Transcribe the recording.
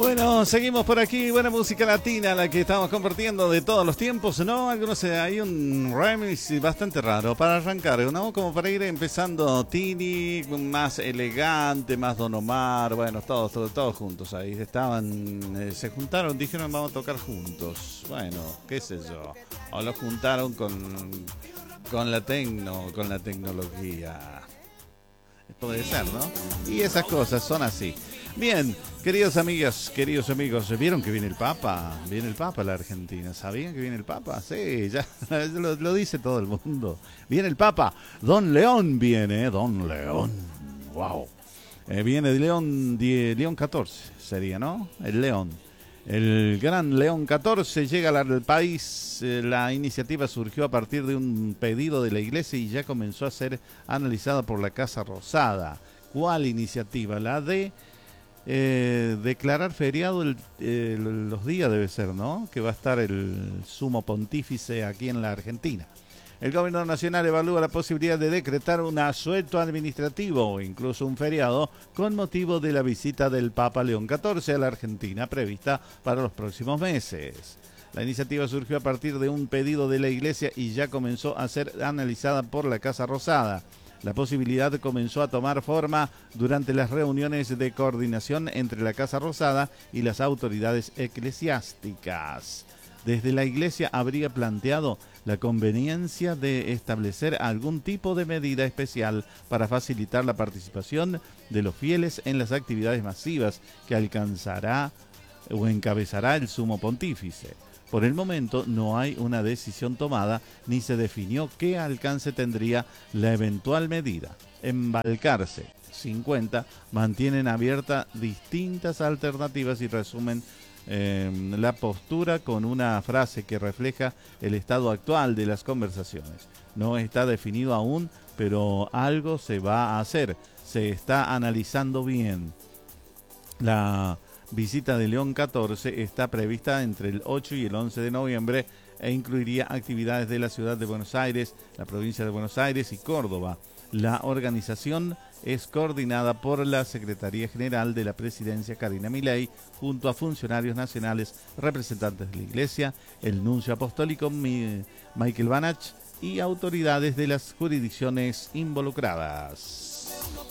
Bueno, seguimos por aquí, buena música latina, la que estamos compartiendo de todos los tiempos, ¿no? Algunos, hay un remix bastante raro para arrancar, ¿no? Como para ir empezando Tini, más elegante, más Don Omar, bueno, todos juntos ahí, se juntaron, dijeron vamos a tocar juntos, bueno, qué sé yo, o lo juntaron con la tecnología. Puede ser, ¿no? Y esas cosas son así. Bien, queridos amigos, ¿vieron que viene el Papa? Viene el Papa a la Argentina. ¿Sabían que viene el Papa? Sí, ya lo dice todo el mundo. Viene el Papa. Don León viene, Don León. Wow. Viene de León 14, sería, ¿no? El León. El gran León 14 llega al país. La iniciativa surgió a partir de un pedido de la iglesia y ya comenzó a ser analizada por la Casa Rosada. ¿Cuál iniciativa? La de declarar feriado los días, debe ser, ¿no? Que va a estar el sumo pontífice aquí en la Argentina. El gobierno nacional evalúa la posibilidad de decretar un asueto administrativo o incluso un feriado con motivo de la visita del Papa León XIV a la Argentina prevista para los próximos meses. La iniciativa surgió a partir de un pedido de la Iglesia y ya comenzó a ser analizada por la Casa Rosada. La posibilidad comenzó a tomar forma durante las reuniones de coordinación entre la Casa Rosada y las autoridades eclesiásticas. Desde la Iglesia habría planteado la conveniencia de establecer algún tipo de medida especial para facilitar la participación de los fieles en las actividades masivas que alcanzará o encabezará el sumo pontífice. Por el momento no hay una decisión tomada ni se definió qué alcance tendría la eventual medida. En Balcarce 50 mantienen abiertas distintas alternativas y resumen la postura con una frase que refleja el estado actual de las conversaciones. No está definido aún, pero algo se va a hacer. Se está analizando bien. La visita de León XIV está prevista entre el 8 y el 11 de noviembre e incluiría actividades de la ciudad de Buenos Aires, la provincia de Buenos Aires y Córdoba. La organización es coordinada por la Secretaría General de la Presidencia, Karina Milei, junto a funcionarios nacionales, representantes de la Iglesia, el nuncio apostólico Michael Banach y autoridades de las jurisdicciones involucradas.